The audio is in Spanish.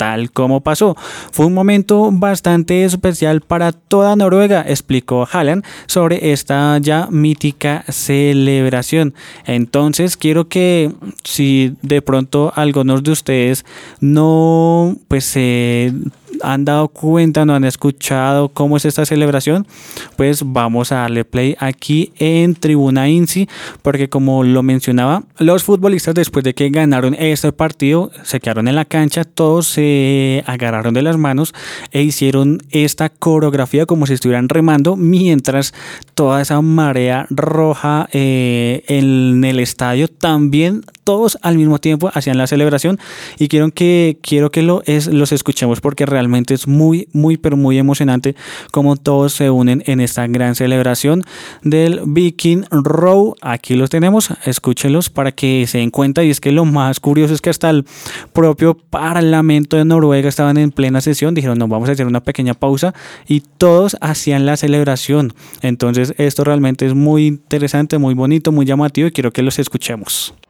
tal como pasó. Fue un momento bastante especial para toda Noruega, explicó Haaland sobre esta ya mítica celebración. Entonces quiero que si de pronto algunos de ustedes no pues se han dado cuenta, no han escuchado cómo es esta celebración, pues vamos a darle play aquí en Tribuna Insi, porque como lo mencionaba, los futbolistas después de que ganaron este partido se quedaron en la cancha, todos se agarraron de las manos e hicieron esta coreografía como si estuvieran remando, mientras toda esa marea roja en el estadio también todos al mismo tiempo hacían la celebración, y quiero que los escuchemos porque realmente es muy pero muy emocionante como todos se unen en esta gran celebración del Viking Row. Aquí los tenemos, escúchenlos para que se den cuenta. Y es que lo más curioso es que hasta el propio Parlamento de Noruega estaban en plena sesión, dijeron no, vamos a hacer una pequeña pausa, y todos hacían la celebración. Entonces esto realmente es muy interesante, muy bonito, muy llamativo, y quiero que los escuchemos.